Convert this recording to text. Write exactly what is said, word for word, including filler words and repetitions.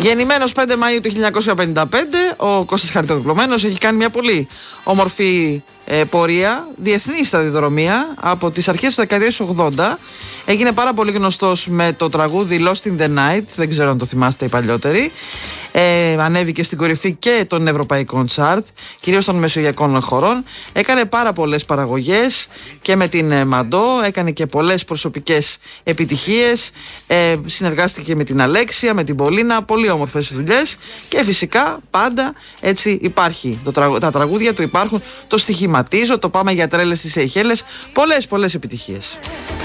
Γεννημένος πέντε Μαΐου του χίλια εννιακόσια πενήντα πέντε, ο Κώστας Χαριτοδιπλωμένος έχει κάνει μια πολύ όμορφη ε, πορεία, διεθνή σταδιοδρομία από τις αρχές του δεκαετίας του ογδόντα. Έγινε πάρα πολύ γνωστός με το τραγούδι Lost in the Night, δεν ξέρω αν το θυμάστε οι παλιότεροι. Ε, ανέβηκε στην κορυφή και των ευρωπαϊκών τσάρτ, κυρίως των μεσογειακών χωρών. Έκανε πάρα πολλές παραγωγές και με την Μαντό, έκανε και πολλές προσωπικές επιτυχίες. Ε, συνεργάστηκε με την Αλέξια, με την Πολίνα, πολύ όμορφες δουλειές. Και φυσικά πάντα έτσι υπάρχει. Το τραγου... Τα τραγούδια του υπάρχουν, το στοιχηματίζω, το πάμε για τρέλες στις Σεϊχέλες. Πολλές πολλές επιτυχίες.